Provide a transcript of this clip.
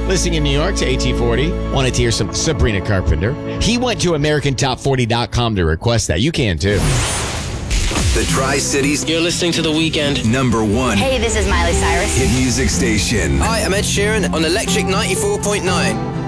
Listening in New York to AT40. Wanted to hear some Sabrina Carpenter. He went to AmericanTop40.com to request that. You can too. The Tri-Cities. You're listening to The Weeknd. #1. Hey, this is Miley Cyrus. Hit music station. Hi, I'm Ed Sheeran on Electric 94.9.